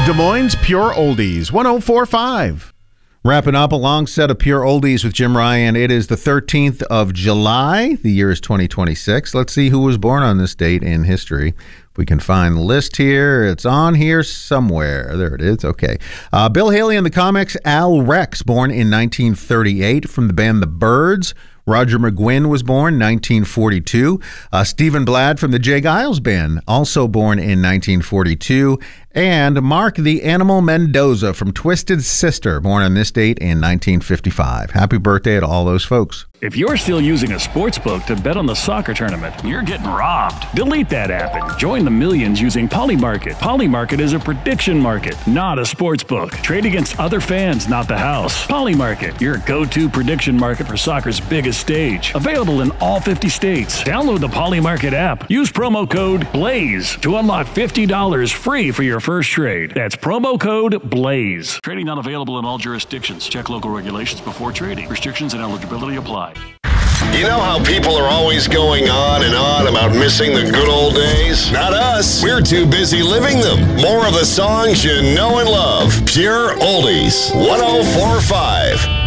Des Moines Pure Oldies, 104.5. Wrapping up a long set of Pure Oldies with Jim Ryan. It is the 13th of July. The year is 2026. Let's see who was born on this date in history. If we can find the list here. It's on here somewhere. There it is. Okay. Bill Haley in the comics. Al Rex, born in 1938 from the band The Byrds. Roger McGuinn was born 1942. Stephen Blatt from the Jay Giles Band, also born in 1942. And Mark the Animal Mendoza from Twisted Sister, born on this date in 1955. Happy birthday to all those folks. If you're still using a sports book to bet on the soccer tournament, you're getting robbed. Delete that app and join the millions using Polymarket. Polymarket is a prediction market, not a sports book. Trade against other fans, not the house. Polymarket, your go-to prediction market for soccer's biggest stage. Available in all 50 states. Download the Polymarket app. Use promo code BLAZE to unlock $50 free for your first trade. That's promo code BLAZE. Trading not available in all jurisdictions. Check local regulations before trading. Restrictions and eligibility apply. You know how people are always going on and on about missing the good old days? Not us. We're too busy living them. More of the songs you know and love. Pure Oldies, 104.5.